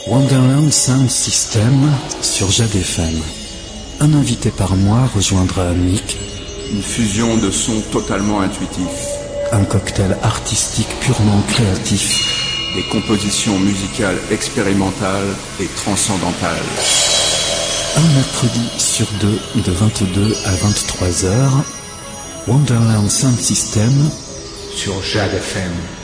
Wonderland Sound System sur Jade FM. Un invité par mois rejoindra Mick. Une fusion de sons totalement intuitifs. Un cocktail artistique purement créatif. Des compositions musicales expérimentales et transcendantales. Un mercredi sur deux de 22 à 23 heures. Wonderland Sound System sur Jade FM.